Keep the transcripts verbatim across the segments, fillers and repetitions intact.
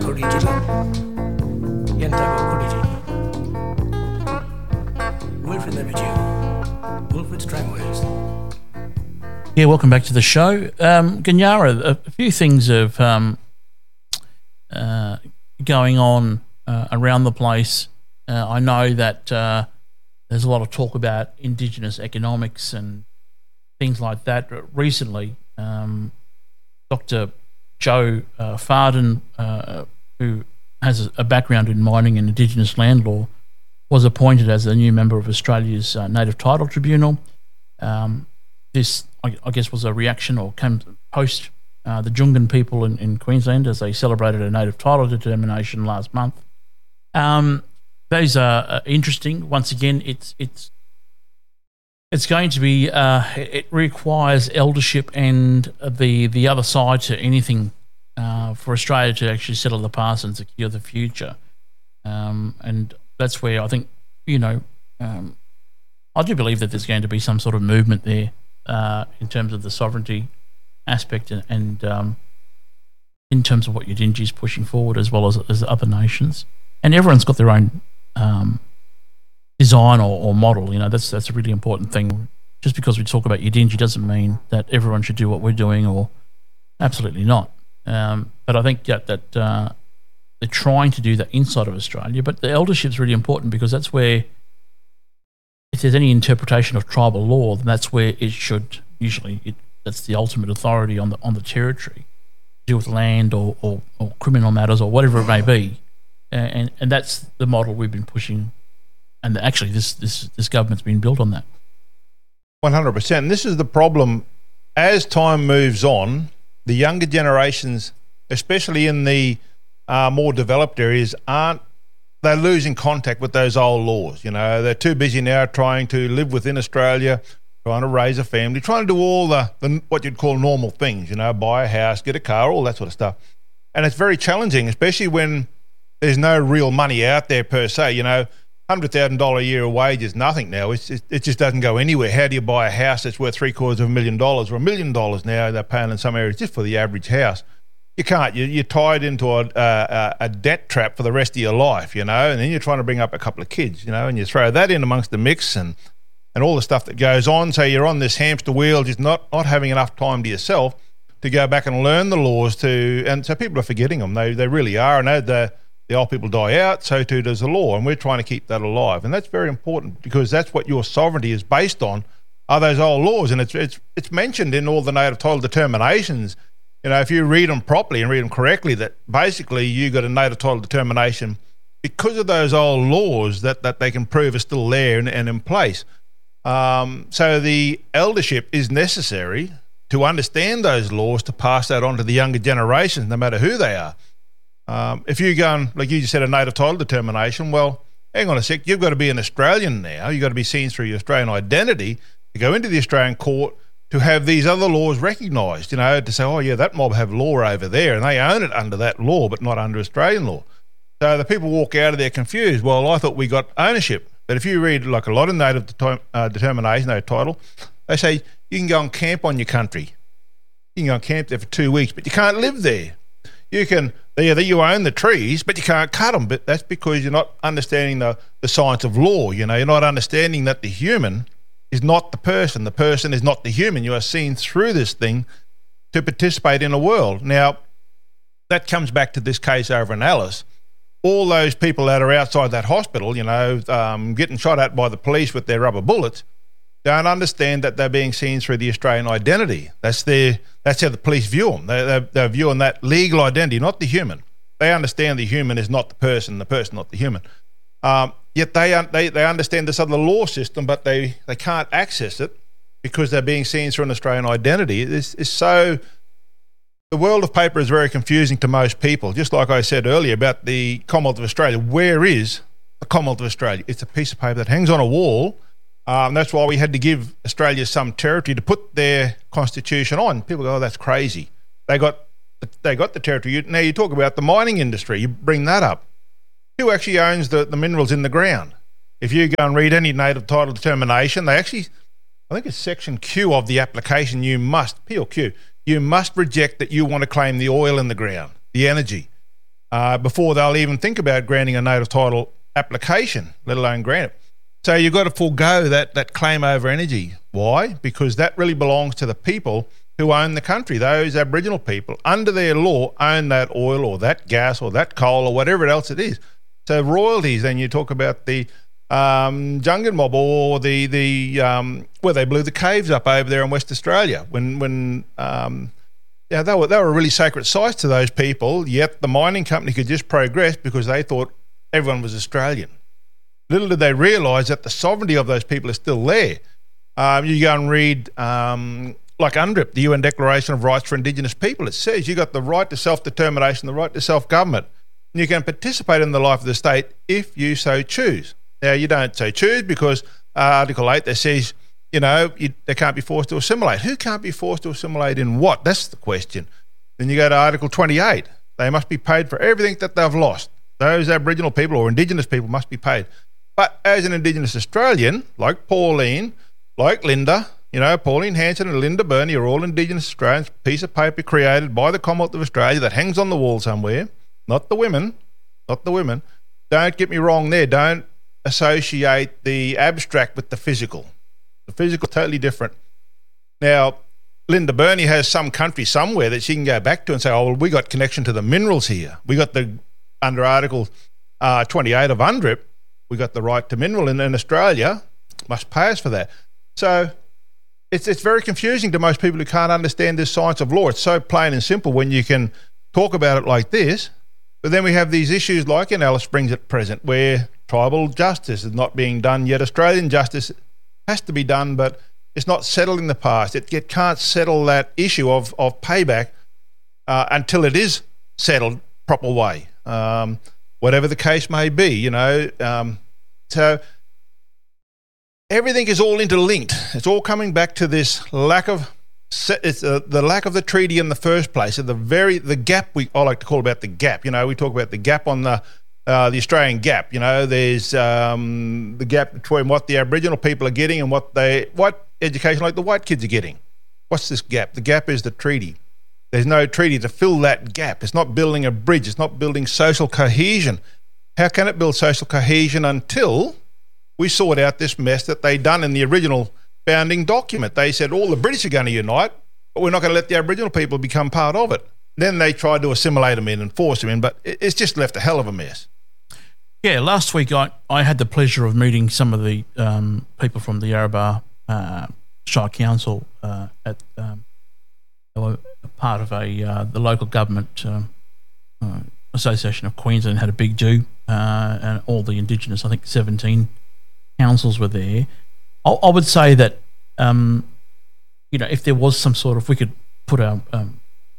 kurijila yentago kurijila Wilfred Levitiu Wilfred Strangways. Yeah, welcome back to the show. Um, Ganyara, a, a few things of um, uh, going on uh, around the place. Uh, I know that uh, there's a lot of talk about Indigenous economics and things like that. Recently, um, Doctor Joe uh, Farden, uh, who has a background in mining and Indigenous land law, was appointed as a new member of Australia's uh, Native Title Tribunal. Um, this, I, I guess, was a reaction or came post uh, the Jungan people in, in Queensland as they celebrated a native title determination last month. Um, those are uh, interesting. Once again, it's it's it's going to be uh, it requires eldership and the the other side to anything uh, for Australia to actually settle the past and secure the future. Um, and that's where I think you know um, I do believe that there's going to be some sort of movement there. Uh, in terms of the sovereignty aspect and, and um, in terms of what Udinji is pushing forward as well as, as other nations. And everyone's got their own um, design or, or model. You know, that's that's a really important thing. Just because we talk about Udinji doesn't mean that everyone should do what we're doing, or absolutely not. Um, but I think that, that uh, they're trying to do that inside of Australia. But the eldership is really important because that's where, if there's any interpretation of tribal law, then that's where it should usually. It, that's the ultimate authority on the on the territory, deal with land or, or, or criminal matters or whatever it may be, and and that's the model we've been pushing, and actually this this this government's been built on that. One hundred percent. This is the problem. As time moves on, the younger generations, especially in the uh, more developed areas, aren't. They're losing contact with those old laws. You know, they're too busy now trying to live within Australia, trying to raise a family, trying to do all the, the what you'd call normal things, you know, buy a house, get a car, all that sort of stuff. And it's very challenging, especially when there's no real money out there per se. You know, one hundred thousand dollars a year a wage is nothing now. It's just, it just doesn't go anywhere. How do you buy a house that's worth three quarters of a million dollars or a million dollars now they're paying in some areas just for the average house? You can't. You, you're tied into a, a, a debt trap for the rest of your life, you know, and then you're trying to bring up a couple of kids, you know, and you throw that in amongst the mix and, and all the stuff that goes on. So you're on this hamster wheel, just not, not having enough time to yourself to go back and learn the laws to, and so people are forgetting them. They they really are. And as the, the old people die out, so too does the law. And we're trying to keep that alive. And that's very important because that's what your sovereignty is based on, are those old laws. And it's it's it's mentioned in all the native title determinations. You know, if you read them properly and read them correctly, that basically you got a native title determination because of those old laws that, that they can prove are still there and, and in place. Um, so the eldership is necessary to understand those laws to pass that on to the younger generations, no matter who they are. Um, if you go and, like you just said, a native title determination, well, hang on a sec, you've got to be an Australian now. You've got to be seen through your Australian identity to go into the Australian court to have these other laws recognised, you know, to say, oh, yeah, that mob have law over there and they own it under that law but not under Australian law. So the people walk out of there confused. Well, I thought we got ownership. But if you read like a lot of native de- uh, determination, native title, they say you can go and camp on your country. You can go and camp there for two weeks, but you can't live there. You can, yeah, you own the trees, but you can't cut them. But that's because you're not understanding the, the science of law. You know, you're not understanding that the human is not the person. The person is not the human. You are seen through this thing to participate in a world. Now, that comes back to this case over in Alice. All those people that are outside that hospital, you know, um, getting shot at by the police with their rubber bullets, don't understand that they're being seen through the Australian identity. That's their, that's how the police view them. They, they're, they're viewing that legal identity, not the human. They understand the human is not the person, the person not the human. Um, Yet they, they they understand this other law system, but they, they can't access it because they're being seen through an Australian identity. This is so. The world of paper is very confusing to most people. Just like I said earlier about the Commonwealth of Australia, where is the Commonwealth of Australia? It's a piece of paper that hangs on a wall. Um, that's why we had to give Australia some territory to put their constitution on. People go, "Oh, that's crazy." They got they got the territory. Now you talk about the mining industry. You bring that up. Who actually owns the, the minerals in the ground? If you go and read any native title determination, they actually, I think it's section Q of the application, you must, P or Q, you must reject that you want to claim the oil in the ground, the energy. uh, before they'll even think about granting a native title application, let alone grant it. So you've got to forego that, that claim over energy. Why? Because that really belongs to the people who own the country. Those Aboriginal people, under their law, own that oil or that gas or that coal or whatever else it is. So royalties, then you talk about the um, Jungle Mob or the, the um, where they blew the caves up over there in West Australia when, when um, yeah, they were, they were really sacred sites to those people, yet the mining company could just progress because they thought everyone was Australian. Little did they realise that the sovereignty of those people is still there. Um, you go and read, um, like UNDRIP, the U N Declaration of Rights for Indigenous People. It says you got the right to self-determination, the right to self-government. And you can participate in the life of the state if you so choose. Now, you don't so choose because uh, Article eight, that says, you know, you, they can't be forced to assimilate. Who can't be forced to assimilate in what? That's the question. Then you go to Article twenty-eight. They must be paid for everything that they've lost. Those Aboriginal people or Indigenous people must be paid. But as an Indigenous Australian, like Pauline, like Linda, you know, Pauline Hanson and Linda Burney are all Indigenous Australians, piece of paper created by the Commonwealth of Australia that hangs on the wall somewhere, not the women, not the women. Don't get me wrong there. Don't associate the abstract with the physical. The physical is totally different. Now, Linda Burney has some country somewhere that she can go back to and say, oh, well, we got connection to the minerals here. We got the, under Article uh, twenty-eight of UNDRIP, we got the right to mineral in, in Australia, must pay us for that. So it's it's very confusing to most people who can't understand this science of law. It's so plain and simple when you can talk about it like this. But then we have these issues like in Alice Springs at present where tribal justice is not being done yet. Australian justice has to be done, but it's not settled in the past. It, it can't settle that issue of, of payback uh, until it is settled proper way. Um, whatever the case may be, you know. Um, so everything is all interlinked. It's all coming back to this lack of it's uh, the lack of the treaty in the first place. The very the gap we I like to call about the gap. You know, we talk about the gap on the uh, the Australian gap. You know, there's um, the gap between what the Aboriginal people are getting and what they what education like the white kids are getting. What's this gap? The gap is the treaty. There's no treaty to fill that gap. It's not building a bridge. It's not building social cohesion. How can it build social cohesion until we sort out this mess that they done in the original founding document? They said all the British are going to unite, but we're not going to let the Aboriginal people become part of it. Then they tried to assimilate them in and force them in, but it's just left a hell of a mess. Yeah, last week I, I had the pleasure of meeting some of the um, people from the Yarrabah uh, Shire Council uh, at um, they were part of a uh, the local government uh, uh, Association of Queensland had a big do, uh, and all the Indigenous, I think seventeen councils were there. I, I would say that um, you know, if there was some sort of, we could put our um,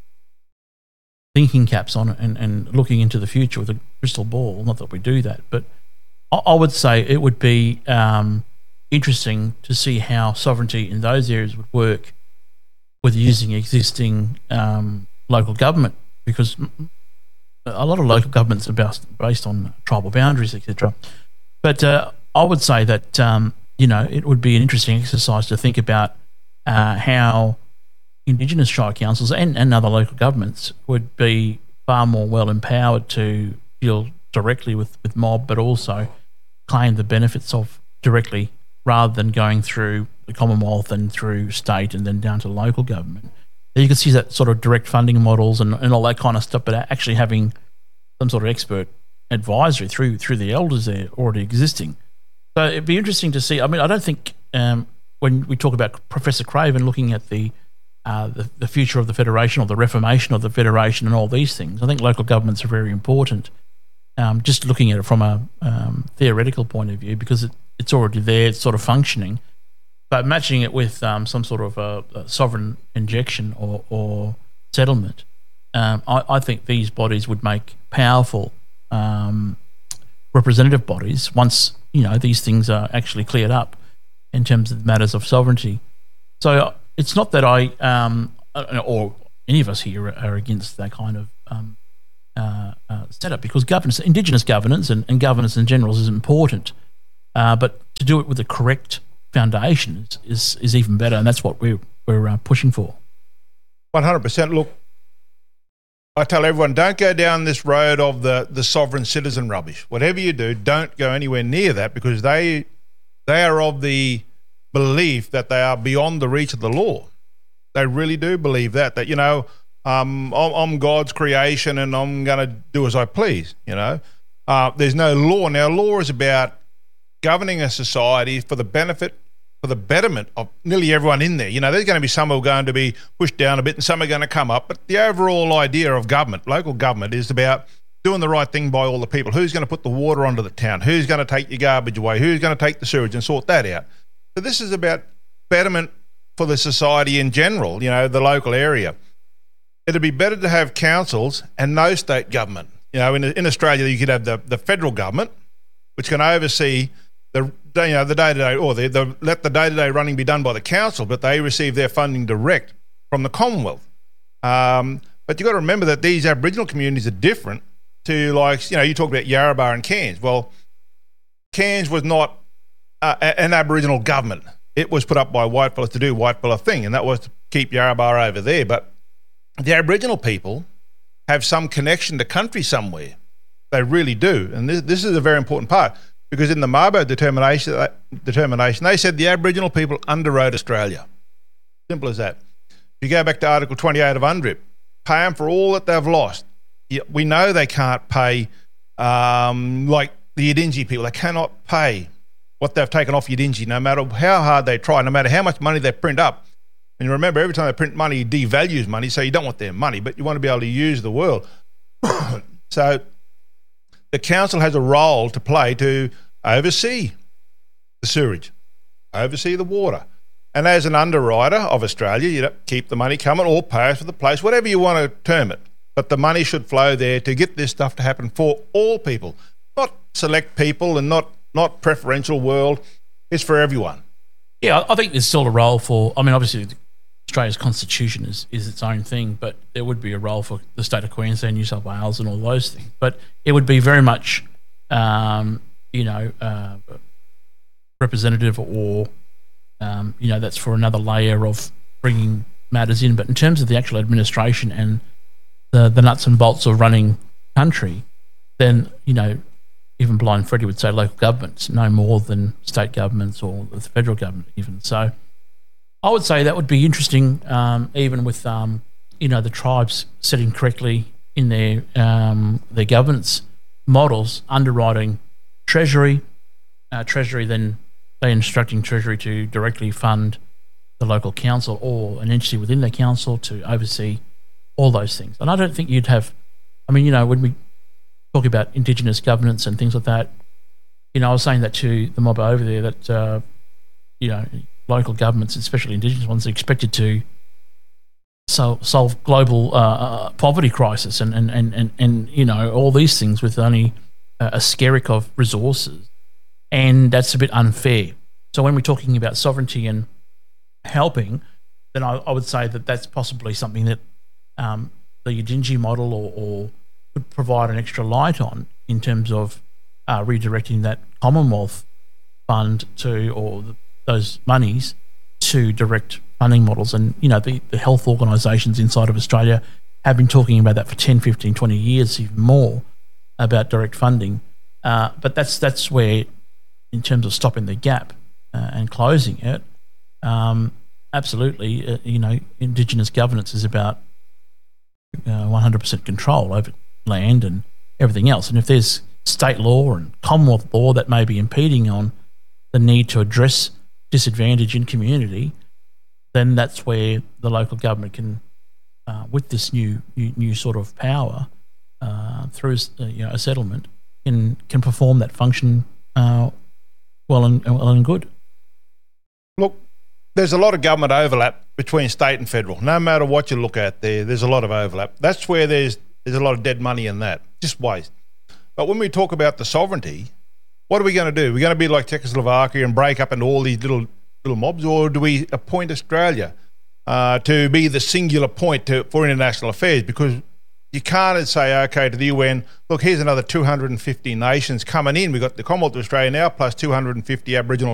thinking caps on it and, and looking into the future with a crystal ball. Not that we do that, but I, I would say it would be um, interesting to see how sovereignty in those areas would work with using existing um, local government, because a lot of local governments are based on tribal boundaries, et cetera. But uh, I would say that um, you know, it would be an interesting exercise to think about uh, how Indigenous Shire councils and, and other local governments would be far more well empowered to deal directly with, with mob, but also claim the benefits of directly, rather than going through the Commonwealth and through state and then down to local government. You can see that sort of direct funding models and, and all that kind of stuff, but actually having some sort of expert advisory through through the elders there already existing. So it'd be interesting to see. I mean, I don't think um, when we talk about Professor Craven looking at the, uh, the the future of the Federation or the reformation of the Federation and all these things, I think local governments are very important. Um, just looking at it from a um, theoretical point of view, because it, it's already there, it's sort of functioning. But matching it with um, some sort of a, a sovereign injection or, or settlement, um, I, I think these bodies would make powerful um, representative bodies once, you know, these things are actually cleared up in terms of matters of sovereignty. So it's not that I um, or any of us here are, are against that kind of um, uh, uh, setup, because governance, Indigenous governance and, and governance in general is important, uh, but to do it with the correct foundation is, is is even better, and that's what we're we're uh, pushing for. one hundred percent. Look, I tell everyone, don't go down this road of the, the sovereign citizen rubbish. Whatever you do, don't go anywhere near that, because they they are of the belief that they are beyond the reach of the law. They really do believe that, that, you know, um, I'm, I'm God's creation and I'm going to do as I please, you know. Uh, there's no law. Now, law is about governing a society for the benefit, for the betterment of nearly everyone in there. You know, there's going to be some who are going to be pushed down a bit and some are going to come up. But the overall idea of government, local government, is about doing the right thing by all the people. Who's going to put the water onto the town? Who's going to take your garbage away? Who's going to take the sewage and sort that out? So this is about betterment for the society in general, you know, the local area. It'd be better to have councils and no state government. You know, in, in Australia, you could have the, the federal government, which can oversee the you know the day-to-day, or the, the, let the day-to-day running be done by the council, but they receive their funding direct from the Commonwealth. Um, but you've got to remember that these Aboriginal communities are different to, like, you know, you talk about Yarrabah and Cairns. Well, Cairns was not uh, an Aboriginal government. It was put up by whitefellas to do whitefellas thing, and that was to keep Yarrabah over there. But the Aboriginal people have some connection to country somewhere. They really do. And this, this is a very important part, because in the Mabo determination, uh, determination, they said the Aboriginal people underwrote Australia. Simple as that. If you go back to Article twenty-eight of UNDRIP, pay them for all that they've lost. We know they can't pay, um, like the Yidinji people, they cannot pay what they've taken off Yidinji, no matter how hard they try, no matter how much money they print up. And remember, every time they print money, it devalues money, so you don't want their money, but you want to be able to use the world. So the council has a role to play to oversee the sewage, oversee the water. And as an underwriter of Australia, you know, keep the money coming or pay us for the place, whatever you want to term it. But the money should flow there to get this stuff to happen for all people, not select people and not, not preferential world. It's for everyone. Yeah, I think there's still a role for, I mean, obviously Australia's constitution is, is its own thing, but there would be a role for the state of Queensland, New South Wales and all those things. But it would be very much, um, you know, uh, representative or, um, you know, that's for another layer of bringing matters in. But in terms of the actual administration and the, the nuts and bolts of running country, then, you know, even Blind Freddie would say local governments no more than state governments or the federal government even. So I would say that would be interesting, um, even with, um, you know, the tribes setting correctly in their um, their governance models, underwriting Treasury, uh, Treasury then they instructing Treasury to directly fund the local council or an entity within the council to oversee all those things. And I don't think you'd have, I mean, you know, when we talk about Indigenous governance and things like that, you know, I was saying that to the mob over there that, uh, you know, local governments, especially Indigenous ones, are expected to so, solve global uh, poverty crisis and, and, and, and, and, you know, all these things with only a, a skerrick of resources. And that's a bit unfair. So when we're talking about sovereignty and helping, then I, I would say that that's possibly something that um, the Yidinji model or, or could provide an extra light on in terms of uh, redirecting that Commonwealth fund to, or the, those monies to direct funding models. And, you know, the, the health organisations inside of Australia have been talking about that for ten, fifteen, twenty years, even more, about direct funding. Uh, but that's that's where, in terms of stopping the gap uh, and closing it, um, absolutely, uh, you know, Indigenous governance is about uh, one hundred percent control over land and everything else. And if there's state law and Commonwealth law that may be impeding on the need to address disadvantage in community, then that's where the local government can, uh, with this new, new new sort of power uh, through uh, you know, a settlement, can can perform that function uh, well and well and good. Look, there's a lot of government overlap between state and federal. No matter what you look at there, there's a lot of overlap. That's where there's there's a lot of dead money in that, just waste. But when we talk about the sovereignty, what are we going to do? We're going to be like Czechoslovakia and break up into all these little little mobs, or do we appoint Australia uh, to be the singular point to, for international affairs? Because you can't say, okay, to the U N, look, here's another two hundred fifty nations coming in. We've got the Commonwealth of Australia now plus two hundred fifty Aboriginal